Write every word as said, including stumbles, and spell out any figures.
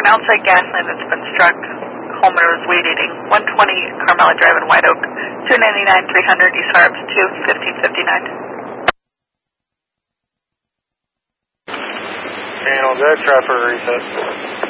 outside gas line that's been struck. Homeowner is weed eating. one twenty Carmela Drive in White Oak. two ninety-nine, three hundred East Harbs, two fifteen fifty-nine. Channel, go try for a reset.